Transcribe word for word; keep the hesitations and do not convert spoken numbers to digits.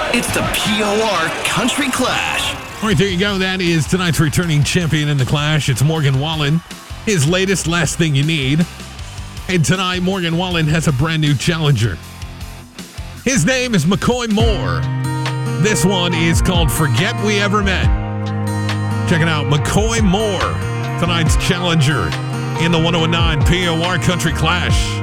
It's the P O R Country Clash. All right, there you go. That is tonight's returning champion in the Clash. It's Morgan Wallen. His latest Last Thing You Need. And tonight, Morgan Wallen has a brand new challenger. His name is McCoy Moore. This one is called Forget We Ever Met. Check it out, McCoy Moore, tonight's challenger in the one oh nine P O R Country Clash.